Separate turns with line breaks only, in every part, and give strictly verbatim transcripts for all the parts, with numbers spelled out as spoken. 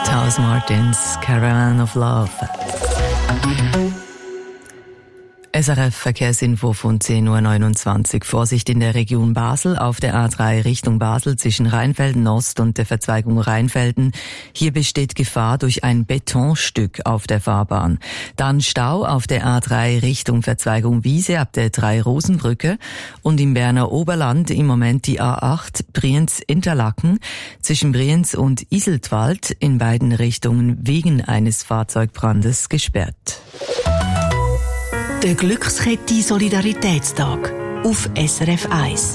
House Martins Caravan of Love. S R F Verkehrsinfo von zehn Uhr neunundzwanzig. Vorsicht in der Region Basel auf der A drei Richtung Basel zwischen Rheinfelden Ost und der Verzweigung Rheinfelden. Hier besteht Gefahr durch ein Betonstück auf der Fahrbahn. Dann Stau auf der A drei Richtung Verzweigung Wiese ab der Drei-Rosen-Brücke und im Berner Oberland im Moment die A acht Brienz-Interlaken zwischen Brienz und Iseltwald in beiden Richtungen wegen eines Fahrzeugbrandes gesperrt.
Der Glückskette Solidaritätstag auf S R F eins.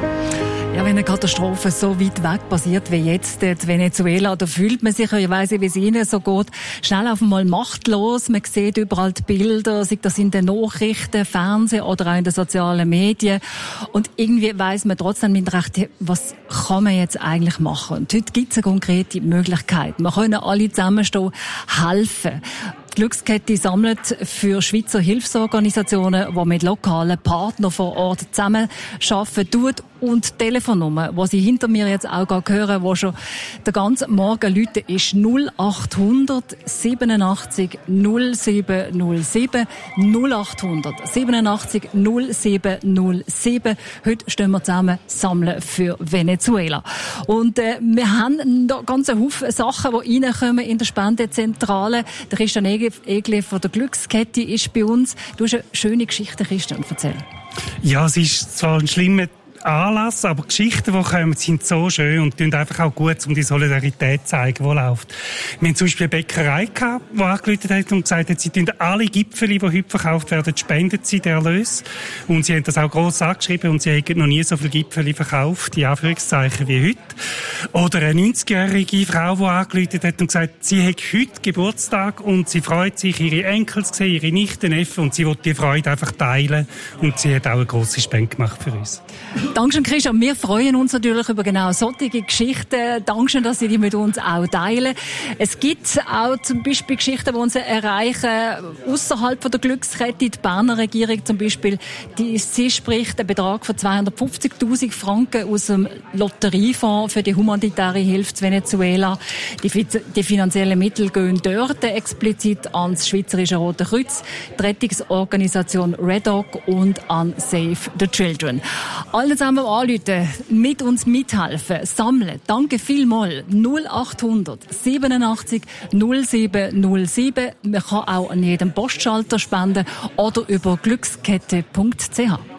Ja, wenn eine Katastrophe so weit weg passiert wie jetzt in Venezuela, da fühlt man sich, ich weiss nicht, wie es Ihnen so geht, schnell auf einmal machtlos. Man sieht überall die Bilder, sei das in den Nachrichten, Fernsehen oder auch in den sozialen Medien. Und irgendwie weiss man trotzdem nicht recht, was kann man jetzt eigentlich machen. Und heute gibt es eine konkrete Möglichkeit. Wir können alle zusammenstehen, helfen. Die Glückskette sammelt für Schweizer Hilfsorganisationen, die mit lokalen Partnern vor Ort zusammenarbeiten tut, und die Telefonnummer, die Sie hinter mir jetzt auch gerade hören, die schon den ganzen Morgen läuten, ist null acht hundert siebenundachtzig null sieben null sieben null acht hundert siebenundachtzig null sieben null sieben. Heute stehen wir zusammen, sammeln für Venezuela. Und äh, wir haben noch ganz einen Haufen Sachen, die reinkommen in der Spendenzentrale. Der Christian Egle von der Glückskette ist bei uns. Du hast eine schöne Geschichte, Christian, erzähl.
Ja, es ist zwar ein schlimmer Anlass, aber Geschichten, die kommen, sind so schön und tun einfach auch gut, um die Solidarität zu zeigen, die läuft. Wir haben zum Beispiel eine Bäckerei gehabt, die angerufen hat und gesagt hat, sie tun alle Gipfel, die heute verkauft werden, spendet sie den Erlös. Und sie haben das auch gross angeschrieben und sie haben noch nie so viele Gipfel verkauft, in Anführungszeichen, wie heute. Oder eine neunzigjährige Frau, die angerufen hat und gesagt, sie hat heute Geburtstag und sie freut sich, ihre Enkel zu sehen, ihre Nichten, Neffen, und sie will die Freude einfach teilen. Und sie hat auch eine grosse Spende gemacht für uns.
Dankeschön, Christian. Wir freuen uns natürlich über genau solche Geschichten. Dankeschön, dass Sie die mit uns auch teilen. Es gibt auch zum Beispiel Geschichten, die uns erreichen außerhalb der Glückskette. Die Berner Regierung zum Beispiel, die, sie spricht einen Betrag von zweihundertfünfzigtausend Franken aus dem Lotteriefonds für die humanitäre Hilfe zu Venezuela. Die, die finanziellen Mittel gehen dort explizit ans Schweizerische Rote Kreuz, die Rettungsorganisation Red Dog und an Save the Children. Alle zusammen anrufen, mit uns mithelfen, sammeln. Danke vielmals. null acht hundert siebenundachtzig null sieben null sieben. Man kann auch an jedem Postschalter spenden oder über glückskette punkt c h.